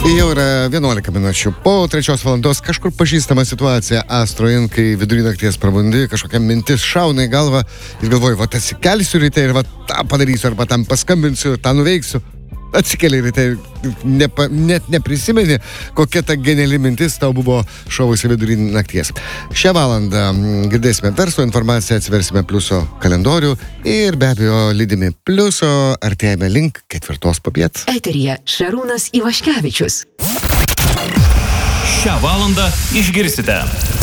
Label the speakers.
Speaker 1: Jau yra 11 minučių. Po 3 valandos kažkur pažįstama situacija Astroin, kai vidury nakties prabundi, kažkokia mintis šauna į galvą ir galvoju, va atsikelsiu ryte ir va tą padarysiu, arba tam paskambinsiu, tą nuveiksiu. Atsikeli ryte ir net neprisimeni, kokia ta geniali mintis tau buvo šovusi vidury nakties. Šią valandą girdėsime verslo informaciją, atsiversime Pliuso kalendorių ir be abejo lydimi Pliuso artėjame link 4 popiet.
Speaker 2: Eteryje Šarūnas Ivaškevičius.
Speaker 3: Šią valandą išgirsite.